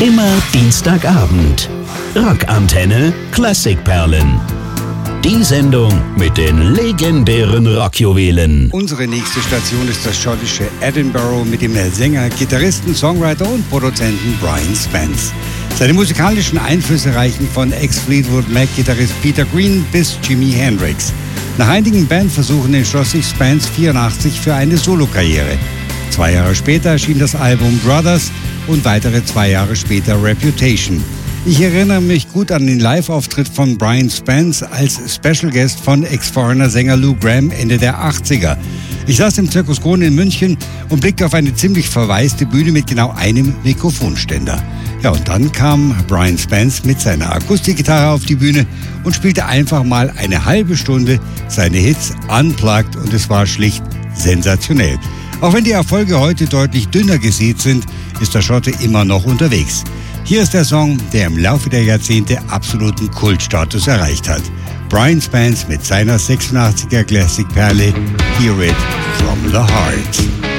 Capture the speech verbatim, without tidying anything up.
Immer Dienstagabend. Rockantenne Klassikperlen. Die Sendung mit den legendären Rockjuwelen. Unsere nächste Station ist das schottische Edinburgh mit dem Sänger, Gitarristen, Songwriter und Produzenten Brian Spence. Seine musikalischen Einflüsse reichen von Ex-Fleetwood Mac-Gitarrist Peter Green bis Jimi Hendrix. Nach einigen Bandversuchen entschloss sich Spence vierundachtzig für eine Solokarriere. Zwei Jahre später erschien das Album Brothers und weitere zwei Jahre später Reputation. Ich erinnere mich gut an den Live-Auftritt von Brian Spence als Special Guest von Ex-Foreigner-Sänger Lou Gramm Ende der achtziger. Ich saß im Zirkus Krone in München und blickte auf eine ziemlich verwaiste Bühne mit genau einem Mikrofonständer. Ja, und dann kam Brian Spence mit seiner Akustikgitarre auf die Bühne und spielte einfach mal eine halbe Stunde seine Hits unplugged und es war schlicht sensationell. Auch wenn die Erfolge heute deutlich dünner gesät sind, ist der Schotte immer noch unterwegs. Hier ist der Song, der im Laufe der Jahrzehnte absoluten Kultstatus erreicht hat. Brian Spence mit seiner sechsundachtziger Classic-Perle Hear It From The Heart.